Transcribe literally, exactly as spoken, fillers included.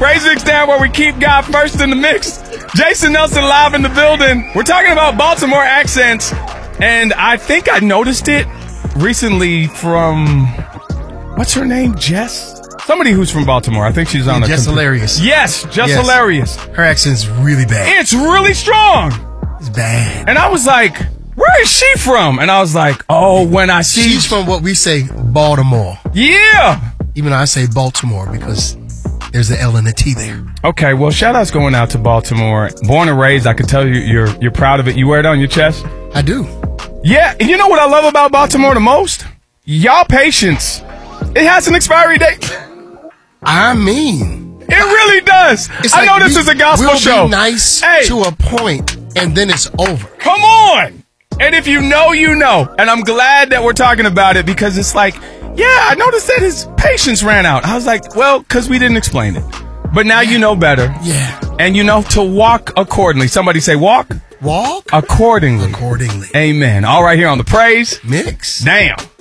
Praise Mix down where we keep God first in the mix. Jason Nelson live in the building. We're talking about Baltimore accents, and I think I noticed it recently from, what's her name, Jess? Somebody who's from Baltimore. I think she's on yeah, a Jess computer. Hilarious. Yes, Jess yes. Hilarious. Her accent's really bad. It's really strong. It's bad. And I was like, where is she from? And I was like, oh, when I see... She's from what we say, Baltimore. Yeah. Even though I say Baltimore because there's an L and a T there. Okay, well, shout-outs going out to Baltimore. Born and raised, I can tell you you're you're proud of it. You wear it on your chest? I do. Yeah, and you know what I love about Baltimore the most? Y'all patience. It has an expiry date. I mean... It really does. It's I like know this we, is a gospel we'll show. Be nice hey. to a point, and then it's over. Come on. And if you know, you know. And I'm glad that we're talking about it because it's like, yeah, I noticed that his patience ran out. I was like, well, because we didn't explain it. But now you know better. Yeah. And you know to walk accordingly. Somebody say walk. Walk. Accordingly. Accordingly. Amen. All right here on the Praise Mix. Damn.